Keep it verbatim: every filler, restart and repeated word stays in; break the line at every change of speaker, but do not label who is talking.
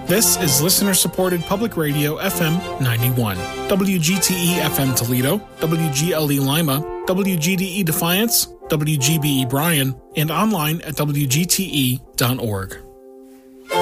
This is listener-supported public radio F M ninety-one. W G T E F M Toledo, W G L E Lima, W G D E Defiance, W G B E Bryan, and online at W G T E dot org.